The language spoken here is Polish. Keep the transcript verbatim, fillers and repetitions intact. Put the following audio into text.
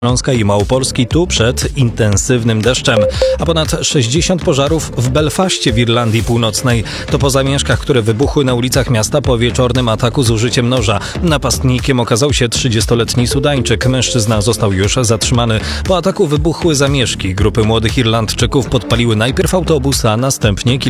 Śląska i Małopolski tu przed intensywnym deszczem, a ponad sześćdziesiąt pożarów w Belfaście w Irlandii Północnej. To po zamieszkach, które wybuchły na ulicach miasta po wieczornym ataku z użyciem noża. Napastnikiem okazał się trzydziestoletni Sudańczyk. Mężczyzna został już zatrzymany. Po ataku wybuchły zamieszki. Grupy młodych Irlandczyków podpaliły najpierw autobus, a następnie kilka